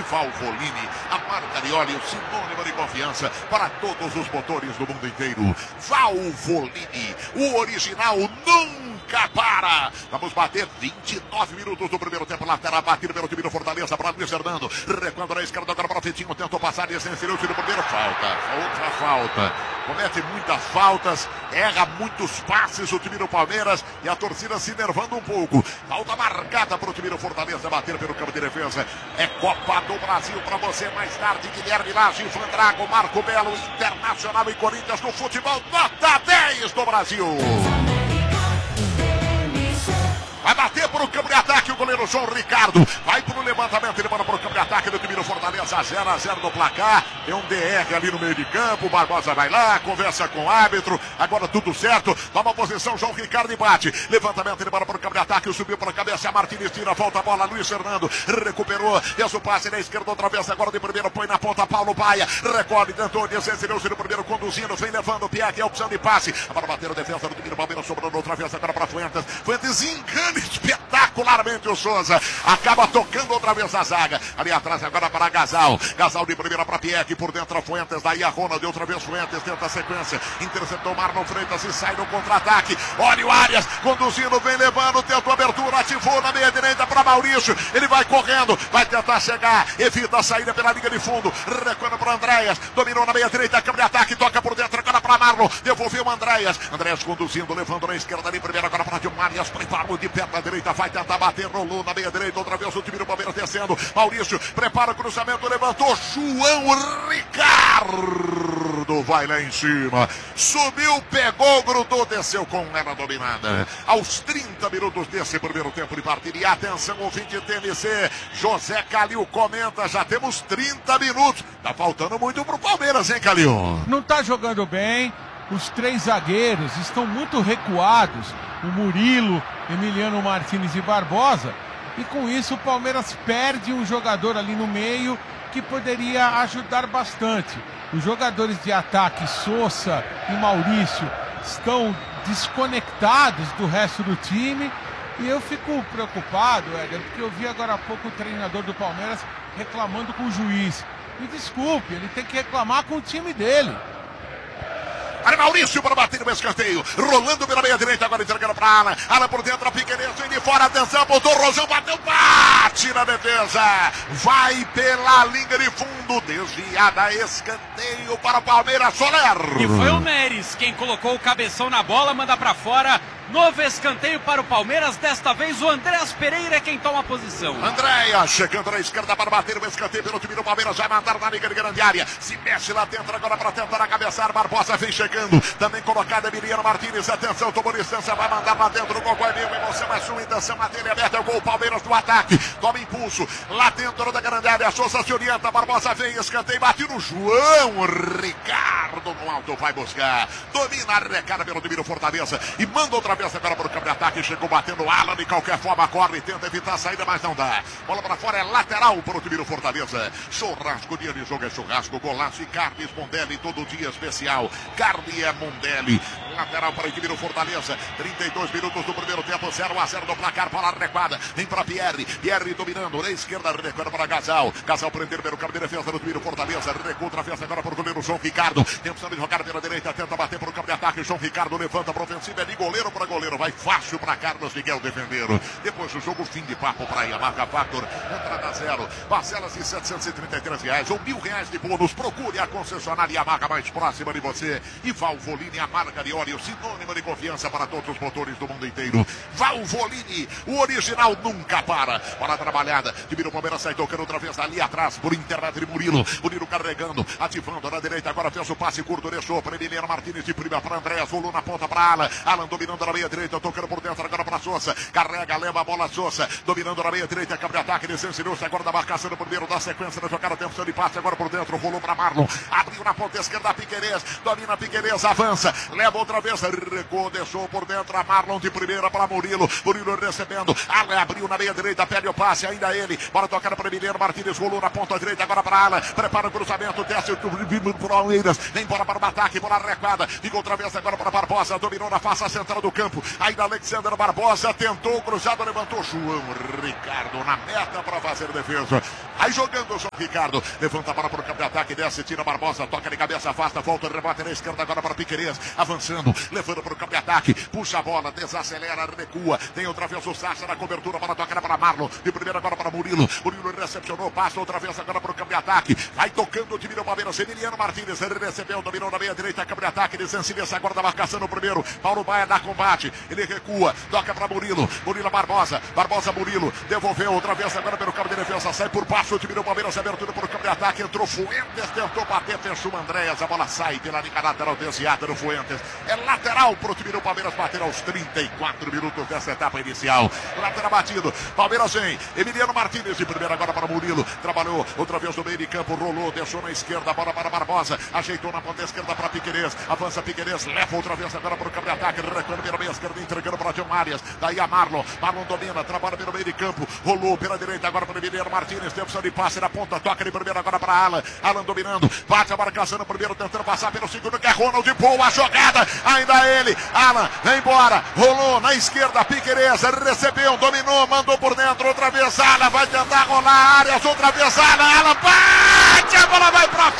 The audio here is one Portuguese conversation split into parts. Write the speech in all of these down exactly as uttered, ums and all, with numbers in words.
Valvoline, a marca de óleo sinônimo de confiança para todos os motores do mundo inteiro. Valvoline, o original nunca para. Vamos bater vinte e nove minutos do primeiro tempo. Lateral batido pelo time do Fortaleza para Luiz Fernando. Recuando na esquerda agora para o Fetinho. Tentou passar e desceu o time do primeiro. Falta, outra falta. Comete muitas faltas, erra muitos passes o time do Palmeiras e a torcida se nervando um pouco. Falta marcada para o time do Fortaleza bater pelo campo de defesa. É Copa do Brasil para você mais tarde. Guilherme Lage, Vandrago, Marco Belo, Internacional e Corinthians no futebol. Nota dez do Brasil. Vai bater para o campo de ataque o goleiro João Ricardo. Vai para o levantamento, ele manda para o campo de ataque do time do Fortaleza. zero a zero no placar. Tem um D R ali no meio de campo. O Barbosa vai lá, conversa com o árbitro. Agora tudo certo. Toma a posição, João Ricardo e bate. Levantamento, ele manda para o campo de ataque. Subiu para a cabeça, Martins tira, volta a bola. Luiz Fernando recuperou. Fez o passe na esquerda, outra vez. Agora de primeiro, põe na ponta Paulo Baia. Recolhe, tentou, desceu-se no primeiro, conduzindo. Vem levando o Pierre, que é a opção de passe. Agora bater a defesa do time do Palmeiras, sobrando outra vez agora para Fuentes. Fuentes engana espetacularmente o Souza, acaba tocando outra vez a zaga, ali atrás agora para Gasal, Gasal de primeira para Pierre, por dentro a Fuentes, daí a Ronald, outra vez Fuentes, tenta a sequência, interceptou Marlon Freitas e sai no contra-ataque, olha o Arias, conduzindo, vem levando, tentou abertura, ativou na meia direita para Maurício, ele vai correndo, vai tentar chegar, evita a saída pela linha de fundo, recuando para Andréas, dominou na meia direita, câmbio de ataque, toca por dentro, agora para Marlon, devolveu Andréas, Andréas conduzindo, levando na esquerda ali, primeiro agora para Dilmarias, preparou de pé na direita, vai tentar bater, rolou na meia direita, outra vez o time do Palmeiras descendo, Maurício, prepara o cruzamento, levantou, João Ricardo, vai lá em cima, subiu, pegou, grudou, desceu com ela dominada, aos trinta minutos desse primeiro tempo de partida, e atenção, ouvinte T N C, José Calil comenta, já temos trinta minutos, tá faltando muito pro Palmeiras, hein, Calil? Não tá jogando bem, os três zagueiros estão muito recuados, o Murilo, Emiliano Martins e Barbosa, e com isso o Palmeiras perde um jogador ali no meio que poderia ajudar bastante. Os jogadores de ataque, Sousa e Maurício, estão desconectados do resto do time, e eu fico preocupado, Éder, porque eu vi agora há pouco o treinador do Palmeiras reclamando com o juiz. Me desculpe, ele tem que reclamar com o time dele. Olha Maurício para bater no escanteio, rolando pela meia direita, agora entregando para Alan, Alan por dentro, a Figueiredo, vem de fora, atenção, botou o Rosão, bateu, bate na defesa, vai pela linha de fundo, desviada, escanteio para o Palmeiras, Soler. E foi o Neres quem colocou o cabeção na bola, manda para fora. Novo escanteio para o Palmeiras, desta vez o Andréas Pereira é quem toma a posição. Andréas chegando na esquerda para bater o escanteio pelo time do Palmeiras, vai mandar na liga de grande área, se mexe lá dentro agora para tentar cabeçar, Barbosa vem chegando, também colocado Emiliano Martins, atenção, tomou distância, vai mandar lá dentro, o gol é meu, emoção, mais uma intenção, matéria aberta, é o gol, Palmeiras do ataque, toma impulso, lá dentro da grande área, Sousa se orienta, Barbosa vem, escanteio, bate no João Ricardo, no alto vai buscar, domina, arrecada pelo time do Fortaleza, e manda outra vez agora para o campo de ataque, chegou batendo Alan, de qualquer forma corre, tenta evitar a saída, mas não dá, bola para fora, é lateral para o time do Fortaleza, churrasco, dia de jogo é churrasco, golaço e carnes Mondelli, todo dia especial, carne é Mondelli, lateral para o time do Fortaleza, trinta e dois minutos do primeiro tempo, zero a zero no placar, para a recuada, vem para Pierre, Pierre dominando, na esquerda, recuada para Gasal, Gasal prender pelo campo de defesa do time do Fortaleza, recua outra vez agora para o goleiro João Ricardo, tentando jogar pela direita, tenta bater para o campo de ataque, João Ricardo levanta para a ofensiva, é de goleiro para goleiro, vai fácil para Carlos Miguel defender, depois do jogo, fim de papo para Yamaha Factor, entrada zero, parcelas de setecentos e trinta e três reais ou mil reais de bônus, procure a concessionária Yamaha mais próxima de você, e Valvoline, a marca de óleo, sinônimo de confiança para todos os motores do mundo inteiro. Valvoline, o original nunca para. Bola trabalhada, time do Palmeiras sai tocando outra vez ali atrás, por internet de Murilo, Murilo carregando, ativando na direita, agora fez o passe curto, deixou para Emiliano Martins de prima para Andréas, rolou na ponta para Alan, Alan dominando na meia direita, tocando por dentro agora para Sousa, carrega, leva a bola Sousa, dominando na meia direita, câmbio de ataque, desceu-se agora da marcação do primeiro, da sequência da jogada, atenção de passe agora por dentro, rolou para Marlon, abriu na ponta esquerda, Piquerez, domina Piquerez, avança, leva outra vez, recuou, deixou por dentro a Marlon de primeira para Murilo, Murilo recebendo, Alan abriu na meia direita, perde o passe, ainda ele, bola tocada para Emiliano Martins, rolou na ponta direita agora para Alan, prepara o cruzamento, desce o Palmeiras, vem bola para o ataque, bola recuada, fica outra vez agora para Barbosa, dominou na face central do campo, campo. Ainda Alexander Barbosa tentou, cruzado, levantou. João Ricardo na meta para fazer defesa. Aí jogando o João Ricardo. Levanta a bola para o campo de ataque, desce, tira Barbosa, toca de cabeça, afasta, volta, rebate na esquerda agora para Piquerez. Avançando, levando para o campo de ataque. Puxa a bola, desacelera, recua. Tem outra vez o Sacha na cobertura para tocar para Marlon. De primeira agora para Murilo. Murilo recepcionou, passa outra vez agora para o campo de ataque. Vai tocando o time do Palmeiras. Emiliano Martínez recebeu, dominou na meia direita, campo de ataque. Desencilha-se agora da marcação no primeiro. Paulo Baia dá combate. Ele recua, toca para Murilo. Murilo Barbosa. Barbosa Murilo. Devolveu outra vez agora pelo campo de defesa. Sai por baixo o time do Palmeiras. Abertura para o campo de ataque. Entrou Fuentes, tentou bater, fechou Andréas. A bola sai pela linha lateral desviada do Fuentes. É lateral para o time do Palmeiras bater aos trinta e quatro minutos dessa etapa inicial. Lateral batido. Palmeiras vem. Emiliano Martínez de primeira agora para Murilo. Trabalhou outra vez no meio de campo. Rolou, deixou na esquerda. Bola para Barbosa. Ajeitou na ponta esquerda para Piquerez. Avança Piquerez. Leva outra vez agora para o campo de ataque. Recuando pela meia esquerda. Entregando para John Arias. Daí a Marlon. Marlon domina. Trabalha pelo meio de campo. Rolou pela direita agora para Emiliano Martínez. Tem opção de passe na ponta. Toca de primeira agora para Alan. Alan dominando. Bate a marcação no primeiro. Tentando passar pelo segundo. Que é Ronald. Boa a jogada. Ainda ele. Alan. Vem embora. Rolou na esquerda. Piquerez. Recebeu. Dominou. Mandou por dentro. Outra vez Alan. Vai tentar rolar. Arias. Outra vez Alan. Alan bate. A bola vai para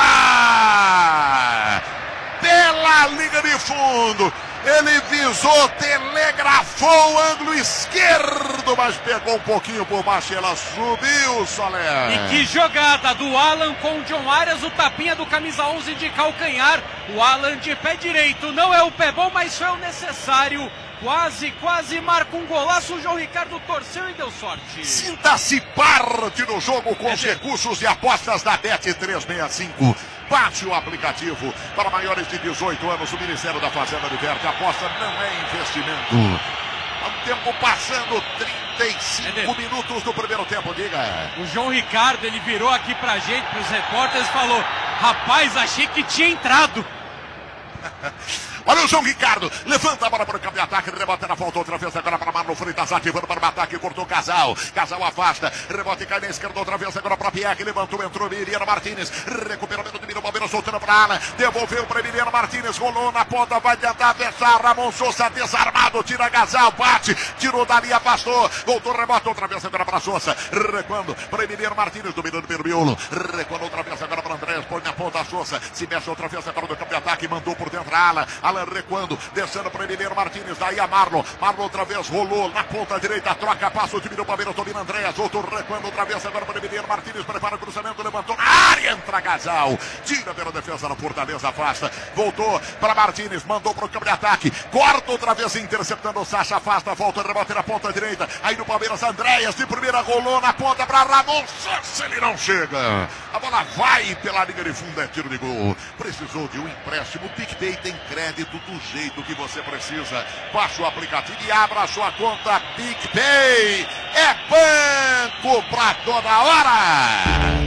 fora. Pela linha de fundo. Ele visou, telegrafou o ângulo esquerdo, mas pegou um pouquinho por baixo e ela subiu, Soler. E que jogada do Alan com o John Arias, o tapinha do camisa onze de calcanhar. O Alan de pé direito, não é o pé bom, mas foi o necessário. Quase, quase marca um golaço. O João Ricardo torceu e deu sorte. Sinta-se parte no jogo com os recursos e apostas da Bet trezentos e sessenta e cinco. Baixe o aplicativo para maiores de dezoito anos. O Ministério da Fazenda diverte. A aposta não é investimento. O tempo passando, trinta e cinco minutos do primeiro tempo, diga. O João Ricardo, ele virou aqui pra gente, pros repórteres, e falou: rapaz, achei que tinha entrado. Olha o João Ricardo, levanta a bola para o campo de ataque, rebate na volta outra vez agora para Marlon Freitas, ativando para o ataque, cortou o Casal, Casal afasta, rebote cai na esquerda outra vez agora para Pierre, levantou, entrou Emiliano Martínez, recuperamento do Miro Palmeiras, soltando para Alan, devolveu para Emiliano Martínez, rolou na ponta, vai tentar fechar, Ramon Souza desarmado, tira Casal, bate, tirou dali, afastou, voltou, rebote outra vez agora para Souza, recuando para Emiliano Martínez, dominando pelo miolo, recuando outra vez agora para Andrés, põe na ponta a Souza, se mexe outra vez agora no campo de ataque, mandou por dentro a Alan, Alan recuando, descendo para Emiliano Martínez, daí a Marlon, Marlon outra vez rolou na ponta direita, troca, passa o time do Palmeiras, domina Andréas, voltou recuando outra vez agora para Emiliano Martínez, prepara o cruzamento, levantou na área, entra Casal, tira pela defesa na Fortaleza, afasta, voltou para Martínez, mandou para o campo de ataque, corta outra vez interceptando o Sacha, afasta, volta, rebote na ponta direita, aí no Palmeiras, Andréas de primeira rolou na ponta para Ramon Souza, ele não chega, a bola vai pela linha de fundo, é tiro de gol, precisou de um empréstimo, o PicPay tem crédito do jeito que você precisa. Baixe o aplicativo e abra a sua conta PicPay. É banco pra toda hora.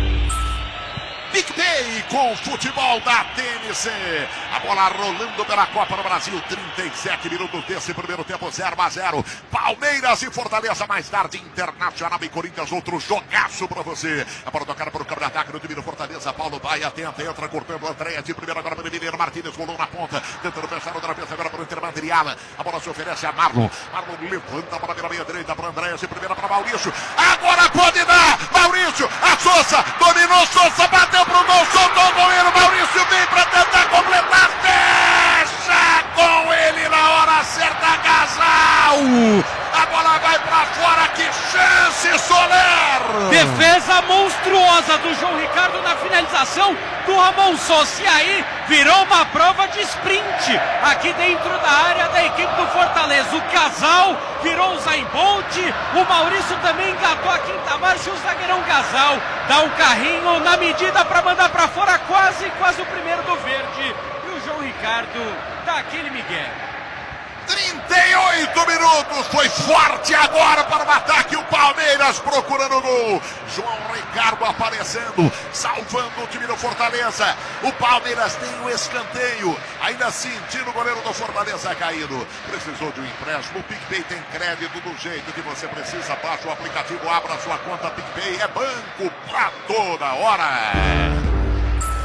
PicPay com futebol da T N C. A bola rolando pela Copa do Brasil. trinta e sete minutos desse primeiro tempo, zero a zero. Palmeiras e Fortaleza. Mais tarde, Internacional e Corinthians. Outro jogaço pra você. A bola tocada para o campo de ataque no time do Fortaleza. Paulo vai, atenta, entra cortando Andréa. De primeira agora para o Emiliano Martínez. Rolou na ponta. Tentando fechar outra vez agora para o Intermandriala. A bola se oferece a Marlon. Marlon levanta para a meia direita para Andréa. De primeira para Maurício. Agora pode dar. Maurício. A Souza. Dominou Souza. Bateu pro gol, soltou o goleiro, Maurício vem para tentar completar, fecha com ele na hora certa, Casal, a bola vai para fora, que chance, Soler! Defesa monstruosa do João Ricardo na finalização do Ramon Souza, e aí virou uma prova de sprint aqui dentro da área da equipe do Fortaleza. O Casal virou o Zayn Bolt, o Maurício também engatou a quinta marcha, o zagueirão Casal dá um carrinho na medida para mandar para fora, quase, quase o primeiro do verde, e o João Ricardo dá aquele migué. trinta e oito minutos, foi forte agora para o ataque, o Palmeiras procurando o gol, João Ricardo aparecendo, salvando o time do Fortaleza, o Palmeiras tem o escanteio, ainda assim tira o goleiro do Fortaleza caído, precisou de um empréstimo, o PicPay tem crédito do jeito que você precisa, baixa o aplicativo, abra sua conta PicPay, é banco pra toda hora.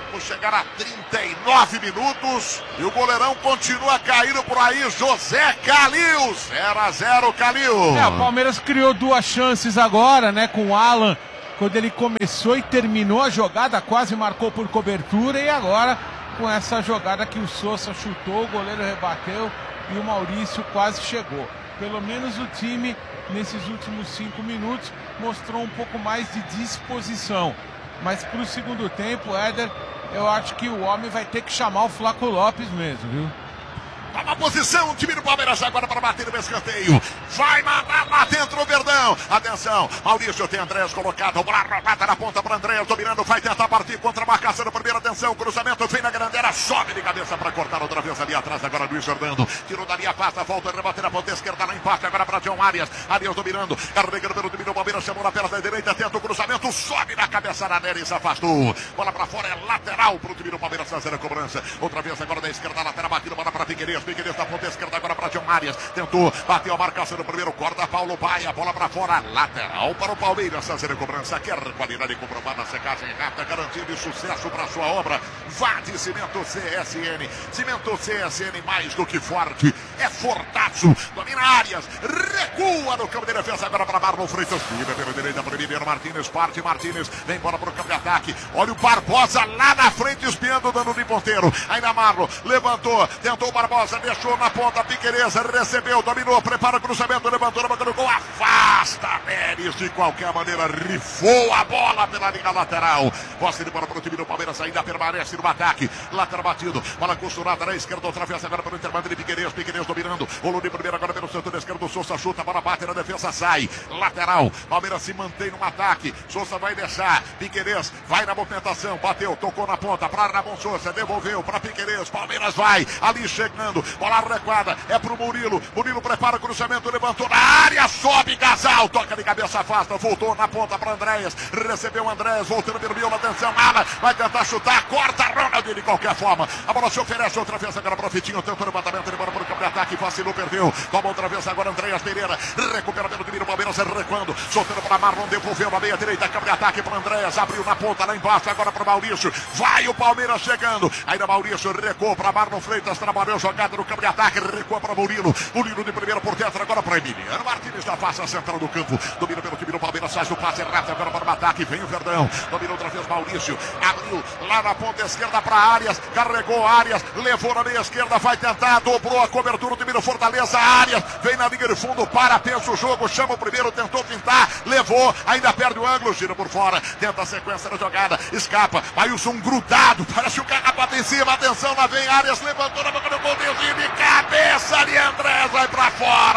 Vamos chegar a trinta e nove minutos e o goleirão continua caindo por aí. José Calil, zero a zero, Calil. É, o Palmeiras criou duas chances agora, né, com o Alan, quando ele começou e terminou a jogada, quase marcou por cobertura, e agora com essa jogada que o Sousa chutou, o goleiro rebateu e o Maurício quase chegou. Pelo menos o time, nesses últimos cinco minutos, mostrou um pouco mais de disposição. Mas para o segundo tempo, Éder, eu acho que o homem vai ter que chamar o Flaco Lopes mesmo, viu? Toma posição, o time do Palmeiras agora para bater no escanteio. Vai mandar lá dentro o Verdão. Atenção, Maurício tem Andrés colocado. Bola roubada na ponta para Andrés, dominando, vai tentar partir contra a marcação da primeira. Atenção, cruzamento, vem na grandeira, sobe de cabeça para cortar outra vez ali atrás. Agora Luiz Jordano, tirou dali a pasta, volta a rebater na ponta esquerda, lá empate agora para John Arias. Arias dominando, carregando pelo domínio, o Palmeiras chamou na perna da direita, tenta o cruzamento, sobe na cabeça da Nery e se afastou. Bola para fora, é lateral para o time do Palmeiras fazer a cobrança. Outra vez agora da esquerda, lateral, batida, bola para Figueiredo. Figueiredo na ponta esquerda agora para John Arias. Tentou, bateu a marcação no primeiro, corta Paulo Baia, bola para fora, lateral para o Palmeiras fazer a cobrança. Quer qualidade comprovada, secagem rápida, garantia de sucesso para sua obra. Vá de Cimento C S N. Cimento C S N, mais do que forte, é fortaço. Domina Arias, recua no campo de defesa agora para Marlon Freitas. Tira pela direita para o Mineiro Martínez, parte Martínez, vem embora para o campo de ataque. Olha o Barbosa lá na frente, espiando, dando de ponteiro. Ainda Marlon, levantou, tentou o Barbosa, deixou na ponta, Piquerez recebeu, dominou, prepara o cruzamento, levantou na boca do gol, afasta Nery de qualquer maneira, rifou a bola pela linha lateral. Posse de bola para o time do Palmeiras, ainda permanece no ataque, lateral batido, bola costurada na esquerda, outra vez agora para o intervalo de Piquerez, Piquerez dominando, o de primeiro agora pelo setor esquerdo, Sousa chuta, bola bate na defesa, sai, lateral, Palmeiras se mantém no ataque, Sousa vai deixar, Piquerez vai na movimentação, bateu, tocou na ponta, para Ramon Sousa, devolveu para Piquerez, Palmeiras vai, ali chegando, bola recuada, é pro Murilo, Murilo prepara o cruzamento, levantou na área, sobe Gasal, toca de cabeça, afasta, voltou na ponta para Andréas, recebeu Andréas, voltando pelo meio, atenção, Ala, vai tentar chutar, corta Ronald de qualquer forma, a bola se oferece outra vez agora para o Fitinho, tenta o levantamento, ele bora para o campo de ataque, vacilou, perdeu, toma outra vez agora Andréas Pereira, recupera pelo domínio, Palmeiras recuando, soltando para Marlon, devolveu na meia direita, campo de ataque para Andréas, abriu na ponta, lá embaixo, agora para Maurício, vai o Palmeiras chegando, ainda Maurício recuou para Marlon Freitas, trabalhou jogada no campo de ataque, recua para Murilo, Murilo de primeiro por dentro, agora para Emiliano Martínez na face central do campo, domina pelo time do Palmeiras, faz o passe rápido agora para o ataque, vem o Verdão, domina outra vez Maurício, abriu lá na ponta esquerda para Arias, carregou Arias, levou na meia esquerda, vai tentar, dobrou a cobertura, o time do Fortaleza, Arias, vem na linha de fundo, para, pensa o jogo, chama o primeiro, tentou pintar, levou, ainda perde o ângulo, gira por fora, tenta a sequência da jogada, escapa, Ailson grudado, parece o carrapato em cima, atenção, lá vem Arias, levantou na boca do gol, de cabeça de Andrés, vai pra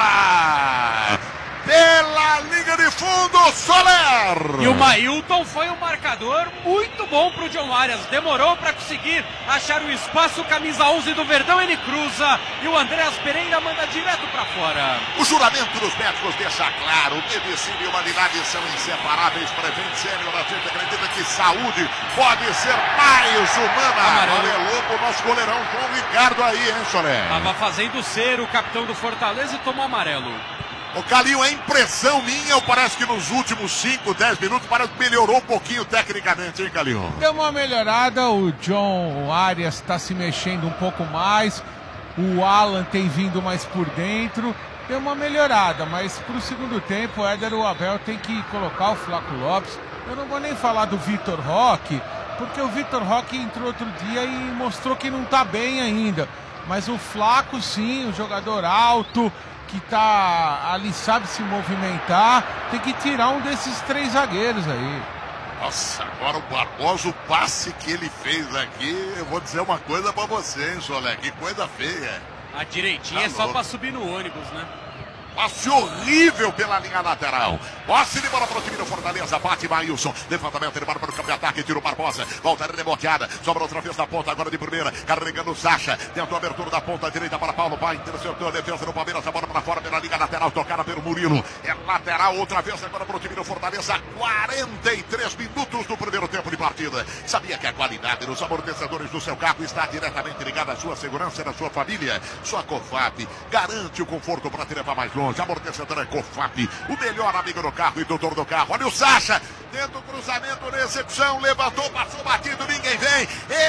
fora! Pela linha de fundo, Soler! E o Mailton foi um marcador muito bom pro John Arias. Demorou para conseguir achar o espaço. Camisa onze do Verdão, ele cruza. E o Andrés Pereira manda direto para fora. O juramento dos médicos deixa claro: medicina e humanidade são inseparáveis. Prevent Sênior, a gente acredita que saúde pode ser mais humana. Amarelo. É louco o nosso goleirão João Ricardo aí, hein, Soler? Tava fazendo ser o capitão do Fortaleza e tomou amarelo. O Calil, é impressão minha, ou parece que nos últimos cinco, dez minutos parece que melhorou um pouquinho tecnicamente, hein, Calil? Deu uma melhorada, o John Arias está se mexendo um pouco mais, o Alan tem vindo mais por dentro, deu uma melhorada, mas para o segundo tempo, o Éder, o Abel tem que colocar o Flaco Lopes. Eu não vou nem falar do Vitor Roque, porque o Vitor Roque entrou outro dia e mostrou que não está bem ainda, mas o Flaco sim, o jogador alto, que tá ali, sabe se movimentar, tem que tirar um desses três zagueiros aí. Nossa, agora o Barbosa, o passe que ele fez aqui, eu vou dizer uma coisa pra você, hein, Solé, que coisa feia. A direitinha tá é só louco. pra subir no ônibus, né? Passe horrível pela linha lateral. Posse de bola para o time do Fortaleza. Bate Maílson. Levantamento, ele para para o campo de ataque. Tira o Barbosa. Volta reboteada. Sobra outra vez na ponta. Agora de primeira. Carregando o Sacha. Tentou a abertura da ponta direita para Paulo Pai. Interceptou a defesa do Palmeiras. A bola para fora pela linha lateral. Tocada pelo Murilo. É lateral outra vez agora para o time do Fortaleza. quarenta e três minutos do primeiro tempo de partida. Sabia que a qualidade dos amortecedores do seu carro está diretamente ligada à sua segurança e da sua família? Sua Cofap garante o conforto para te levar mais longe. Amortecedor é Cofap, o melhor amigo do carro e doutor do carro. Olha o Sacha, Tenta o cruzamento, recepção, levantou, passou batido, ninguém vem.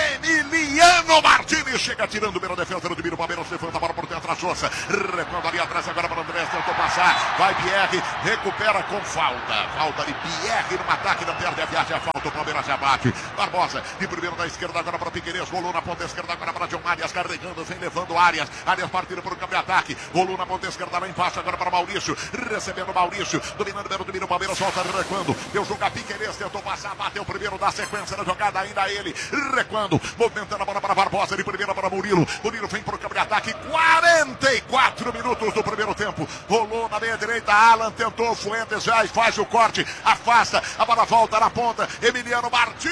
Emiliano Martins chega tirando pela defesa do Biro. Palmeiras levanta a bola por dentro, a Sousa. Recuando ali atrás agora para o André, tentou passar. Vai Pierre, recupera com falta. Falta de Pierre no ataque, não perde a viagem, a falta. O Palmeiras já bate. Barbosa, de primeiro da esquerda agora para o Piquerez. Rolou na ponta esquerda agora para John Arias, carregando, vem levando Arias. Arias partindo para o campo de ataque. Rolou na ponta esquerda, lá embaixo agora para Maurício. Recebendo Maurício, dominando pelo domínio. O Palmeiras volta recuando. Deu jogo a Piquerez, tentou passar, bateu o primeiro da sequência da jogada, ainda ele, recuando, movimentando a bola para Barbosa, de primeira para Murilo, Murilo vem para o campo de ataque, quarenta e quatro minutos do primeiro tempo, rolou na meia direita, Alan tentou, Fuentes já faz o corte, afasta, a bola volta na ponta, Emiliano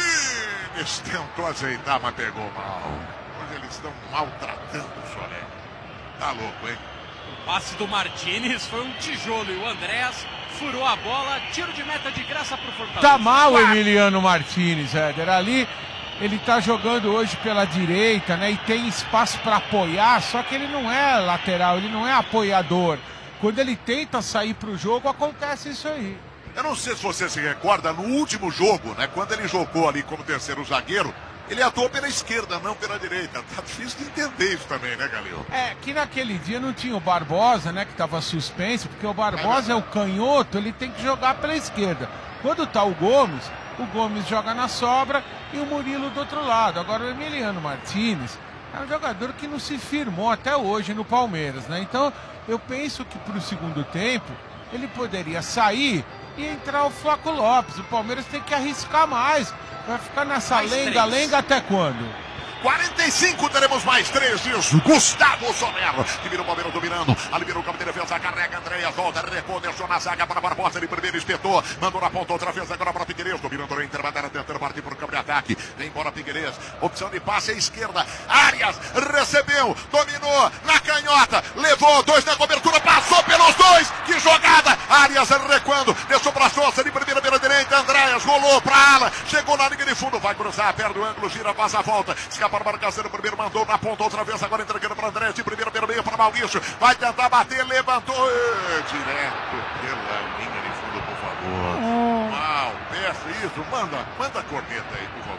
Martins tentou ajeitar, mas pegou mal, hoje eles estão maltratando o Solé, tá louco, hein? O passe do Martins foi um tijolo e o Andréas furou a bola, tiro de meta de graça pro Fortaleza. Tá mal o Emiliano Martins, Éder. Ali ele tá jogando hoje pela direita, né? E tem espaço para apoiar, só que ele não é lateral, ele não é apoiador. Quando ele tenta sair pro jogo, acontece isso aí. Eu não sei se você se recorda, no último jogo, né? Quando ele jogou ali como terceiro zagueiro, ele atuou pela esquerda, não pela direita. Tá difícil de entender isso também, né, Galil? É, que naquele dia não tinha o Barbosa, né, que estava suspenso, porque o Barbosa é, é o canhoto, ele tem que jogar pela esquerda. Quando tá o Gomes, o Gomes joga na sobra e o Murilo do outro lado. Agora o Emiliano Martins é um jogador que não se firmou até hoje no Palmeiras, né? Então eu penso que para o segundo tempo ele poderia sair e entrar o Flaco Lopes. O Palmeiras tem que arriscar mais. Vai ficar nessa lenga-lenga até quando? quarenta e cinco, teremos mais três dias. Gustavo Soler, que vira o Palmeiras dominando. Ali vira o campo de defesa, carrega Andréas, volta, recua, deixou na zaga para Barbosa. Ele primeiro espetou, mandou na ponta outra vez agora para Piquerez. Dominando o Interbandeira, tentando partir para o campo de ataque. Vem embora Piquerez, opção de passe à esquerda. Arias recebeu, dominou na canhota, levou dois na cobertura, passou pelos dois. Que jogada! Arias recuando, deixou para Sousa, de primeira pela direita. Andréas rolou para ala, chegou na linha de fundo, vai cruzar, perde o ângulo, gira, passa a volta. Escapa para Marcação, primeiro mandou na ponta outra vez, agora entregando para André, de primeiro pelo meio para Maurício, vai tentar bater, levantou, e, direto pela linha de fundo, por favor. Oh. Mal, peça isso, manda, manda a corneta aí, por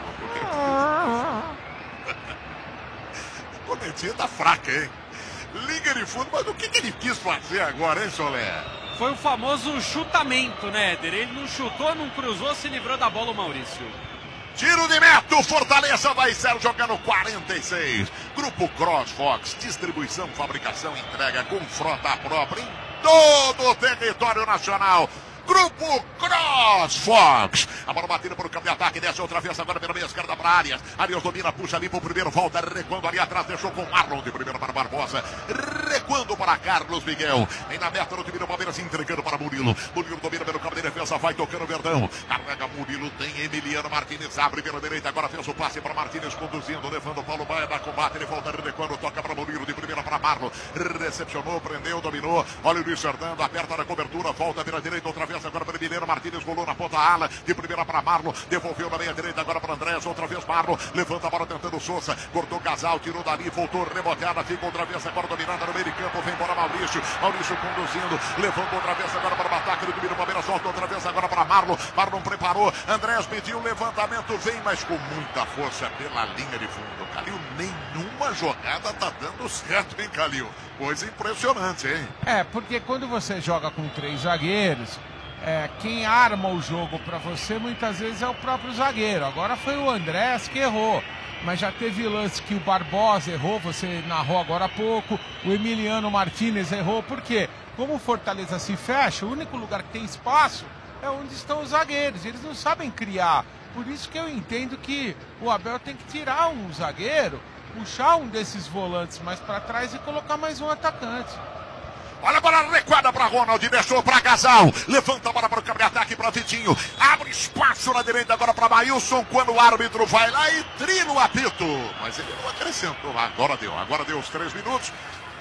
favor. Porque... a cornetinha tá fraca, hein? Liga de fundo, mas o que, que ele quis fazer agora, hein, Solé? Foi o famoso chutamento, né, Éder? Ele não chutou, não cruzou, se livrou da bola o Maurício. Tiro de meta, o Fortaleza vai ser jogando quarenta e seis. Grupo CrossFox, distribuição, fabricação, entrega com frota própria em todo o território nacional. Grupo CrossFox. A bola batida por campo de ataque, desce outra vez agora pela meia esquerda para Arias. Arias domina, puxa ali para o primeiro, volta, recuando ali atrás, deixou com Marlon, de primeiro para Barbosa. Recuando para Carlos Miguel. Vem na meta no time do Palmeiras, entregando para Murilo. Murilo domina pelo campo de defesa, vai tocando o Verdão. Carrega Murilo, tem Emiliano Martins, abre pela direita, agora fez o passe para Martins, conduzindo, levando o Paulo Baia da combate. Ele volta recuando, toca para Murilo, de primeira para Marlon. Recepcionou, prendeu, dominou. Olha o Luiz Fernando, aperta na cobertura, volta pela direita outra vez. Agora para Emiliano Martins, rolou na ponta ala, de primeira para Marlon, devolveu na meia direita agora para Andréas, outra vez Marlon, levanta a bola tentando Sousa, cortou o Casal, tirou dali, voltou reboteada, fica outra vez agora dominada no meio de campo, vem embora Maurício, Maurício conduzindo, levanta outra vez agora para o ataque do domínio Palmeiras, volta outra vez agora para Marlon, Marlon preparou, Andréas pediu um levantamento, vem, mas com muita força pela linha de fundo. Calil, nenhuma jogada tá dando certo, hein, Calil? Coisa impressionante, hein? É, porque quando você joga com três zagueiros, É, quem arma o jogo para você muitas vezes é o próprio zagueiro. Agora foi o Andrés que errou, mas já teve lance que o Barbosa errou, você narrou agora há pouco, o Emiliano Martins errou. Por quê? Como o Fortaleza se fecha, o único lugar que tem espaço é onde estão os zagueiros, eles não sabem criar. Por isso que eu entendo que o Abel tem que tirar um zagueiro, puxar um desses volantes mais para trás e colocar mais um atacante. Olha a bola recuada para Ronald, deixou para Casal, levanta a bola para o campo de ataque para Vitinho, abre espaço na direita agora para Maílson, quando o árbitro vai lá e trina o apito, mas ele não acrescentou, agora deu, agora deu os três minutos,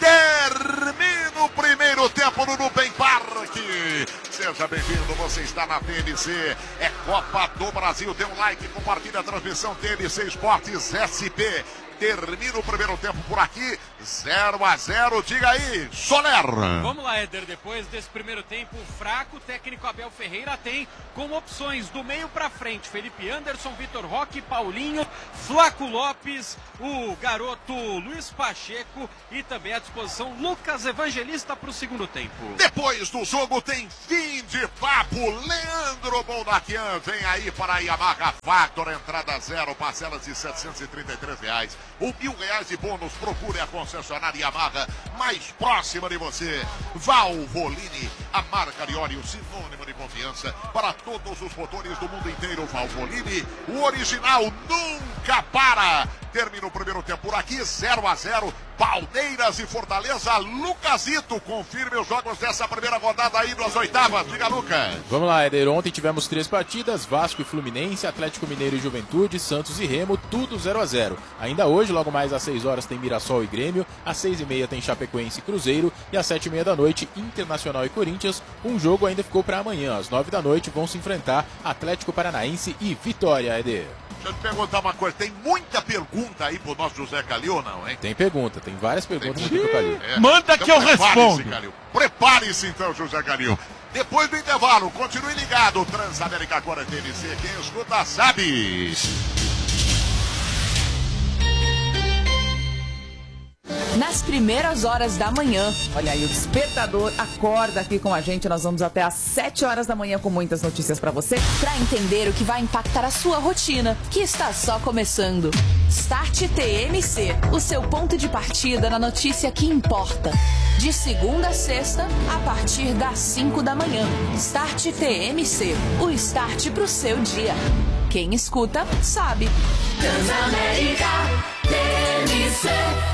termina o primeiro tempo no Nubank Parque. Seja bem-vindo, você está na T N C, é Copa do Brasil, dê um like, compartilha a transmissão T N C Esportes S P. Termina o primeiro tempo. por aqui, zero a zero, diga aí, Soler. Vamos lá, Éder, depois desse primeiro tempo fraco, o técnico Abel Ferreira tem como opções do meio para frente, Felipe Anderson, Vitor Roque, Paulinho, Flaco Lopes, o garoto Luiz Pacheco e também à disposição Lucas Evangelista para o segundo tempo. Depois do jogo tem fim de papo, Leandro Bondaquian vem aí para a Yamaha Factor, entrada zero, parcelas de setecentos e trinta e três reais, ou mil reais de bônus, procure a concessionária Yamaha mais próxima de você. Valvoline, a marca de óleo sinônimo de confiança para todos os motores do mundo inteiro. Valvoline, o original nunca para. Termina o primeiro tempo por aqui, zero a zero, Palmeiras e Fortaleza. Lucasito, confirme os jogos dessa primeira rodada aí das oitavas. Diga, Lucas. Vamos lá, Éder. Ontem tivemos três partidas, Vasco e Fluminense, Atlético Mineiro e Juventude, Santos e Remo, tudo zero a zero. Ainda hoje, logo mais às seis horas, tem Mirassol e Grêmio, às seis e meia tem Chapecoense e Cruzeiro, e às sete e meia da noite, Internacional e Corinthians. Um jogo ainda ficou para amanhã. Às nove da noite vão se enfrentar Atlético Paranaense e Vitória, Éder. Deixa eu te perguntar uma coisa, tem muita pergunta aí pro nosso José Calil ou não, hein? Tem pergunta, tem várias perguntas aqui pro Calil. É. Manda que então, eu respondo. Calil. Prepare-se então, José Calil. Depois do intervalo, continue ligado, Transamérica agora T V C, quem escuta sabe. Nas primeiras horas da manhã. Olha aí, o Despertador acorda aqui com a gente. Nós vamos até às sete horas da manhã com muitas notícias para você, para entender o que vai impactar a sua rotina, que está só começando. Start T M C, o seu ponto de partida na notícia que importa. De segunda a sexta, a partir das cinco da manhã. Start T M C, o start pro seu dia. Quem escuta, sabe. Transamérica T M C.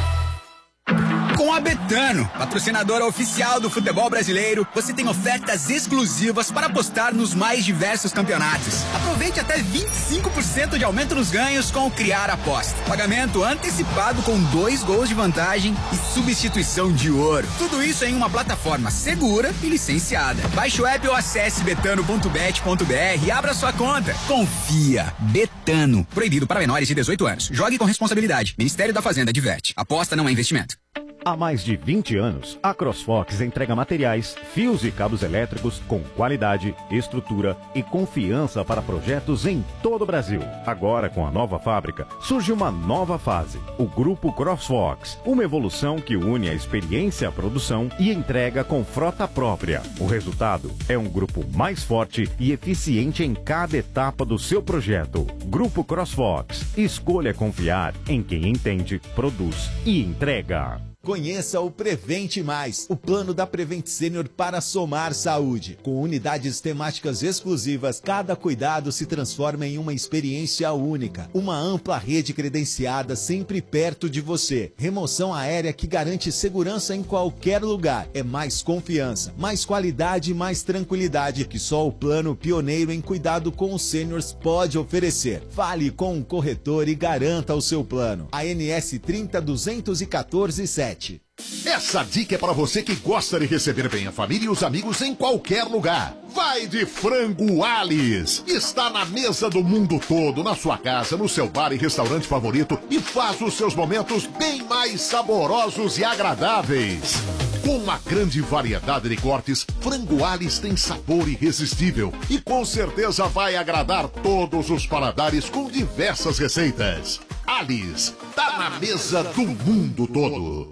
Com a Betano, patrocinadora oficial do futebol brasileiro, você tem ofertas exclusivas para apostar nos mais diversos campeonatos. Aproveite até vinte e cinco por cento de aumento nos ganhos com o Criar Aposta. Pagamento antecipado com dois gols de vantagem e substituição de ouro. Tudo isso em uma plataforma segura e licenciada. Baixe o app ou acesse betano ponto bet ponto br e abra sua conta. Confia. Betano. Proibido para menores de dezoito anos. Jogue com responsabilidade. Ministério da Fazenda adverte. Aposta não é investimento. Há mais de vinte anos, a CrossFox entrega materiais, fios e cabos elétricos com qualidade, estrutura e confiança para projetos em todo o Brasil. Agora, com a nova fábrica, surge uma nova fase, o Grupo CrossFox, uma evolução que une a experiência à produção e entrega com frota própria. O resultado é um grupo mais forte e eficiente em cada etapa do seu projeto. Grupo CrossFox. Escolha confiar em quem entende, produz e entrega. Conheça o Prevente Mais, o plano da Prevent Senior para somar saúde. Com unidades temáticas exclusivas, cada cuidado se transforma em uma experiência única. Uma ampla rede credenciada sempre perto de você. Remoção aérea que garante segurança em qualquer lugar. É mais confiança, mais qualidade e mais tranquilidade que só o plano pioneiro em cuidado com os sêniors pode oferecer. Fale com um corretor e garanta o seu plano. A N S trinta duzentos e quatorze sete. Essa dica é para você que gosta de receber bem a família e os amigos em qualquer lugar. Vai de Frango Alice. Está na mesa do mundo todo, na sua casa, no seu bar e restaurante favorito e faz os seus momentos bem mais saborosos e agradáveis. Com uma grande variedade de cortes, Frango Alice tem sabor irresistível e com certeza vai agradar todos os paladares com diversas receitas. Alice, tá na mesa do mundo todo.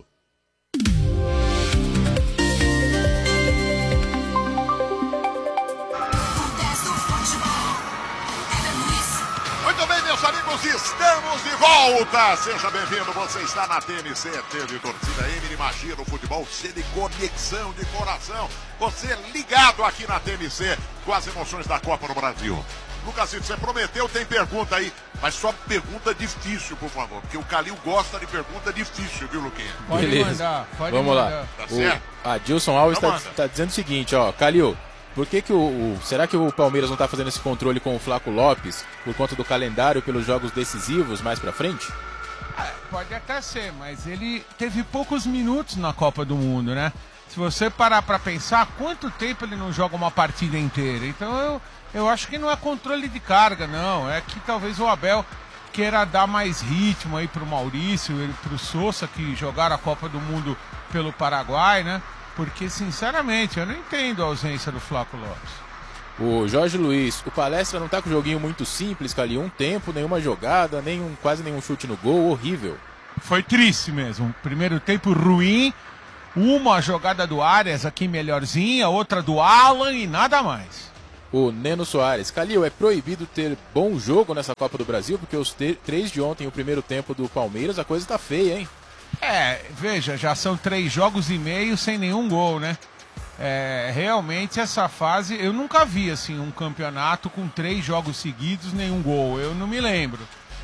Muito bem, meus amigos, estamos de volta. Seja bem-vindo, você está na T M C, teve torcida Emily Magia no futebol, C de conexão de coração. Você ligado aqui na T M C com as emoções da Copa no Brasil. Lucasito, você prometeu, tem pergunta aí, mas só pergunta difícil, por favor, porque o Calil gosta de pergunta difícil, viu, Luquinha? Pode Beleza. mandar, pode Vamos mandar. lá. Tá O, certo? a Dilson Alves Então está tá dizendo o seguinte, ó, Calil, por que que o, o, será que o Palmeiras não está fazendo esse controle com o Flaco Lopes por conta do calendário pelos jogos decisivos mais pra frente? É, pode até ser, mas ele teve poucos minutos na Copa do Mundo, né? Se você parar pra pensar, quanto tempo ele não joga uma partida inteira? Então eu, eu acho que não é controle de carga, não. É que talvez o Abel queira dar mais ritmo aí pro Maurício e pro Sousa, que jogaram a Copa do Mundo pelo Paraguai, né? Porque, sinceramente, eu não entendo a ausência do Flaco Lopes. O Jorge Luiz, o Palestra não tá com um joguinho muito simples, Calil, um tempo, nenhuma jogada, nenhum, quase nenhum chute no gol, horrível. Foi triste mesmo, primeiro tempo ruim, uma jogada do Arias aqui melhorzinha, outra do Alan e nada mais. O Neno Soares, Calil, é proibido ter bom jogo nessa Copa do Brasil, porque os três de ontem, o primeiro tempo do Palmeiras, a coisa tá feia, hein? É, veja, já são três jogos e meio sem nenhum gol, né? É, realmente essa fase, eu nunca vi assim um campeonato com três jogos seguidos, nenhum gol, eu não me lembro.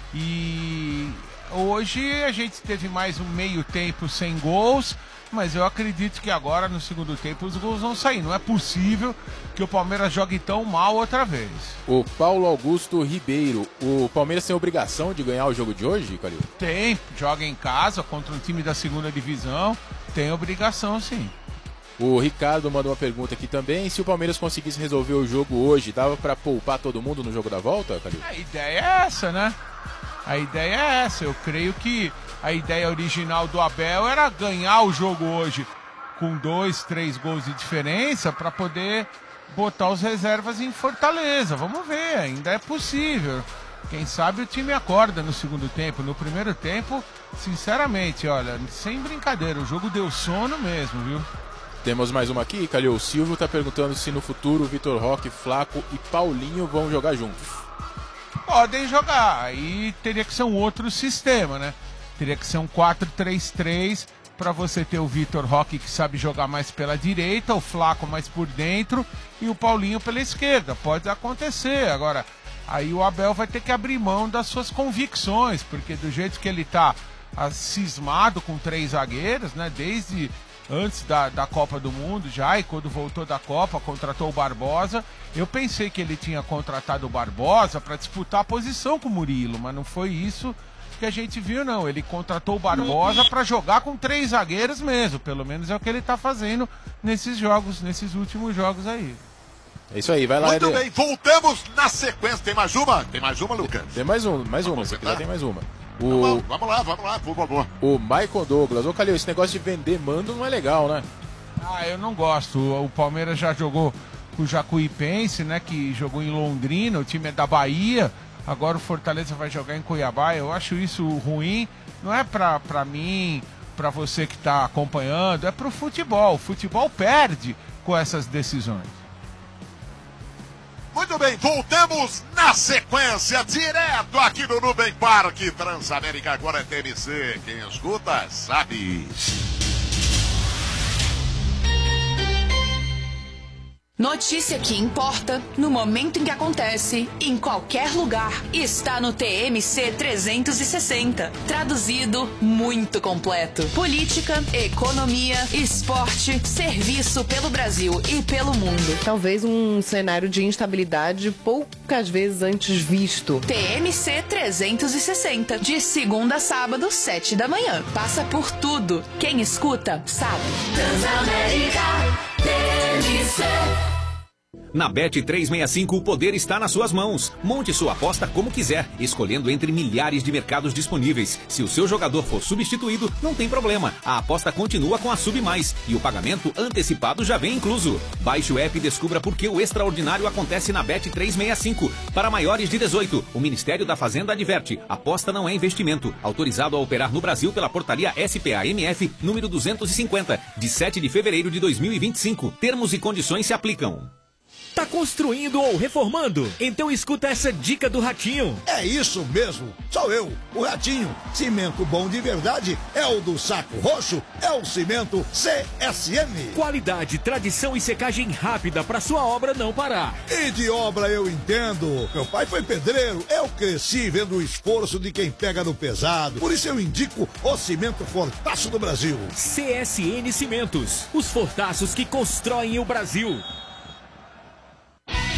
E hoje a gente teve mais um meio tempo sem gols, mas eu acredito que agora no segundo tempo os gols vão sair. Não é possível que o Palmeiras jogue tão mal outra vez. O Paulo Augusto Ribeiro, o Palmeiras tem obrigação de ganhar o jogo de hoje, Calil? Tem, joga em casa contra um time da segunda divisão, tem obrigação sim. O Ricardo mandou uma pergunta aqui também. Se o Palmeiras conseguisse resolver o jogo hoje, dava pra poupar todo mundo no jogo da volta, Calil? A ideia é essa, né? A ideia é essa. Eu creio que a ideia original do Abel era ganhar o jogo hoje com dois, três gols de diferença para poder botar os reservas em Fortaleza. Vamos ver, ainda é possível. Quem sabe o time acorda no segundo tempo. No primeiro tempo, sinceramente, olha, sem brincadeira, o jogo deu sono mesmo, viu? Temos mais uma aqui, Calil. O Silvio está perguntando se no futuro Vitor Roque, Flaco e Paulinho vão jogar juntos. Podem jogar, aí teria que ser um outro sistema, né? Teria que ser um quatro três três para você ter o Vitor Roque, que sabe jogar mais pela direita, o Flaco mais por dentro e o Paulinho pela esquerda. Pode acontecer. Agora, aí o Abel vai ter que abrir mão das suas convicções, porque do jeito que ele tá cismado com três zagueiros, né? Desde antes da, da Copa do Mundo já, e quando voltou da Copa, contratou o Barbosa. Eu pensei que ele tinha contratado o Barbosa para disputar a posição com o Murilo, mas não foi isso que a gente viu, não. Ele contratou o Barbosa para jogar com três zagueiros mesmo, pelo menos é o que ele tá fazendo nesses jogos, nesses últimos jogos aí. É isso aí, vai lá. Muito Eder. bem, voltamos na sequência. Tem mais uma? Tem mais uma, Lucas? Tem mais um, mais uma, se quiser tem mais uma. O... Vamos, vamos lá, vamos lá, por favor. O Michael Douglas. Ô, Calil, esse negócio de vender mando não é legal, né? Ah, eu não gosto. O Palmeiras já jogou com o Jacuipense, né? Que jogou em Londrina, o time é da Bahia. Agora o Fortaleza vai jogar em Cuiabá. Eu acho isso ruim. Não é pra, pra mim, pra você que tá acompanhando, é pro futebol. O futebol perde com essas decisões. Muito bem, voltamos na sequência, direto aqui no Nubank Parque Transamérica, agora é T M C. Quem escuta, sabe. Notícia que importa, no momento em que acontece, em qualquer lugar, está no T M C trezentos e sessenta. Traduzido, muito completo. Política, economia, esporte, serviço pelo Brasil e pelo mundo. Talvez um cenário de instabilidade poucas vezes antes visto. T M C trezentos e sessenta, de segunda a sábado, sete da manhã. Passa por tudo. Quem escuta, sabe. Transamérica, T M C. Na Bet trezentos e sessenta e cinco, o poder está nas suas mãos. Monte sua aposta como quiser, escolhendo entre milhares de mercados disponíveis. Se o seu jogador for substituído, não tem problema. A aposta continua com a Sub Mais e o pagamento antecipado já vem incluso. Baixe o app e descubra por que o extraordinário acontece na Bet trezentos e sessenta e cinco. Para maiores de dezoito, o Ministério da Fazenda adverte: aposta não é investimento. Autorizado a operar no Brasil pela portaria S P A M F número duzentos e cinquenta, de sete de fevereiro de dois mil e vinte e cinco. Termos e condições se aplicam. Tá construindo ou reformando? Então escuta essa dica do Ratinho. É isso mesmo, sou eu, o Ratinho. Cimento bom de verdade é o do Saco Roxo, é o cimento C S M. Qualidade, tradição e secagem rápida para sua obra não parar. E de obra eu entendo. Meu pai foi pedreiro, eu cresci vendo o esforço de quem pega no pesado. Por isso eu indico o cimento Fortaço do Brasil. C S N Cimentos, os fortaços que constroem o Brasil.